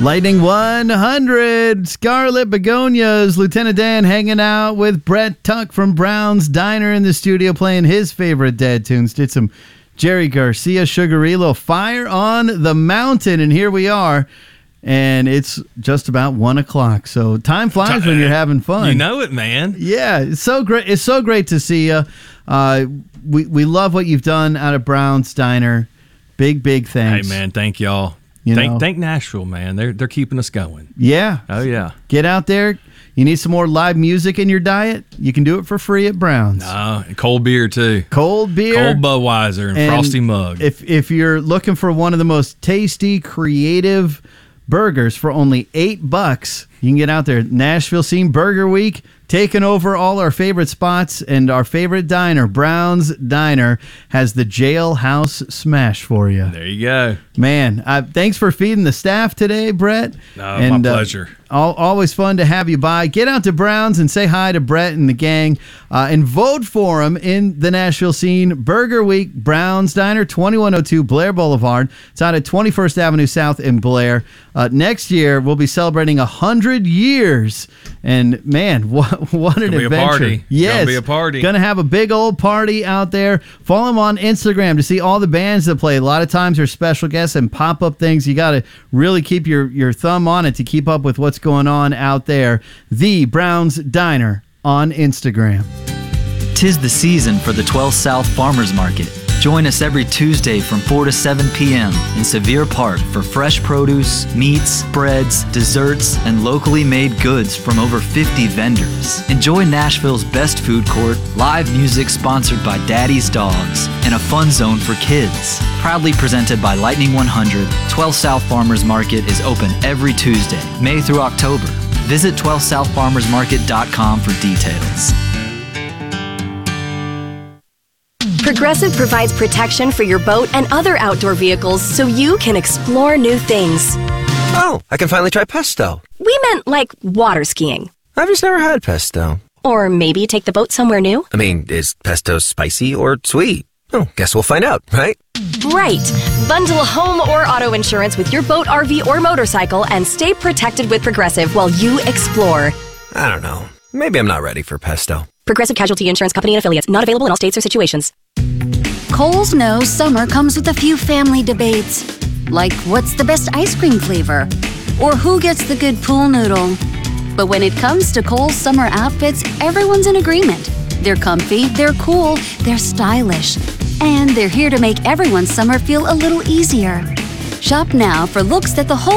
Lightning 100, Scarlet Begonias, Lieutenant Dan hanging out with Brett Tuck from Brown's Diner in the studio playing his favorite dad tunes. Did some Jerry Garcia, Sugarillo, Fire on the Mountain, and here we are. And it's just about 1 o'clock, so time flies when you're having fun. You know it, man. Yeah, it's so great. It's so great to see you. We love what you've done out of Brown's Diner. Big thanks. Hey, man, thank y'all. Thank Nashville, man. They're keeping us going. Yeah. Oh, yeah. Get out there. You need some more live music in your diet? You can do it for free at Brown's. And cold beer, too. Cold beer. Cold Budweiser and frosty mug. If you're looking for one of the most tasty, creative burgers for only $8, you can get out there. Nashville Scene Burger Week, taking over all our favorite spots, and our favorite diner, Brown's Diner, has the Jailhouse Smash for you. There you go. Man, thanks for feeding the staff today, Brett. No, my pleasure. Always fun to have you by. Get out to Brown's and say hi to Brett and the gang, and vote for them in the Nashville Scene Burger Week. Brown's Diner, 2102 Blair Boulevard. It's out at 21st Avenue South in Blair. Next year, we'll be celebrating 100 years. And man, what an adventure. Be a party. Yes. Gonna be a party. Gonna have a big old party out there. Follow them on Instagram to see all the bands that play. A lot of times there's special guests and pop-up things. You got to really keep your thumb on it to keep up with what's going on out there. The Brown's Diner on Instagram. 'Tis the season for the 12 South Farmers Market. Join us every Tuesday from 4 to 7 p.m. in Sevier Park for fresh produce, meats, breads, desserts, and locally made goods from over 50 vendors. Enjoy Nashville's best food court, live music sponsored by Daddy's Dogs, and a fun zone for kids. Proudly presented by Lightning 100, 12 South Farmers Market is open every Tuesday, May through October. Visit 12southfarmersmarket.com for details. Progressive provides protection for your boat and other outdoor vehicles so you can explore new things. Oh, I can finally try pesto. We meant like water skiing. I've just never had pesto. Or maybe take the boat somewhere new. I mean, is pesto spicy or sweet? Oh, guess we'll find out, right? Right. Bundle home or auto insurance with your boat, RV, or motorcycle and stay protected with Progressive while you explore. I don't know. Maybe I'm not ready for pesto. Progressive Casualty Insurance Company and Affiliates. Not available in all states or situations. Kohl's knows summer comes with a few family debates, like what's the best ice cream flavor, or who gets the good pool noodle. But when it comes to Kohl's summer outfits, everyone's in agreement. They're comfy, they're cool, they're stylish, and they're here to make everyone's summer feel a little easier. Shop now for looks that the whole